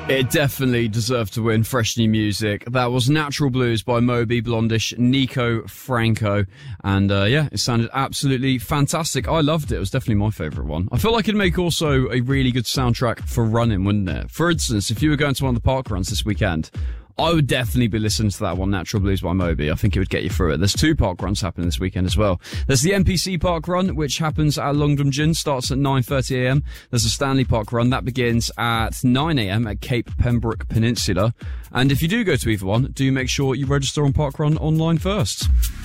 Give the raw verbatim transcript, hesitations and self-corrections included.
It definitely deserved to win Fresh New Music. That was Natural Blues by Moby, Blondish, Nico Franco. And uh, yeah, it sounded absolutely fantastic. I loved it. It was definitely my favourite one. I feel like it'd make also a really good soundtrack for running, wouldn't it? For instance, if you were going to one of the park runs this weekend, I would definitely be listening to that one, Natural Blues by Moby. I think it would get you through it. There's two park runs happening this weekend as well. There's the N P C Park Run, which happens at Longdham Gym, starts at nine thirty a m. There's a Stanley Park Run, that begins at nine a m at Cape Pembroke Peninsula. And if you do go to either one, do make sure you register on Park Run online first.